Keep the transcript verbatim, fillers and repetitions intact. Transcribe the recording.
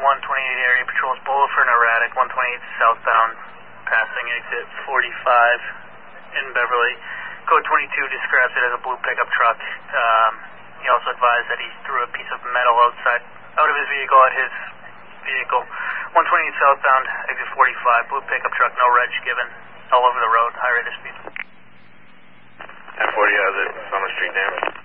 one twenty-eight area patrols Bowler for an erratic, one twenty-eight southbound, passing exit forty-five in Beverly. Code twenty-two describes it as a blue pickup truck. Um, he also advised that he threw a piece of metal outside, out of his vehicle at his vehicle. one twenty-eight southbound, exit forty-five, blue pickup truck, no reg given, all over the road, high rate of speed. ten forty has it, Summer Street damage.